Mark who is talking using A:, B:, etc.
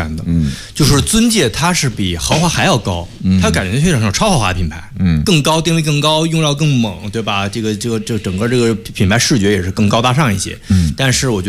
A: 山的，就是尊界它是比豪华还要高，它感觉像超豪华品牌，更高，定位更高，用料更猛，对吧？这整个这个品牌视觉也是更高大上一些，但是我觉得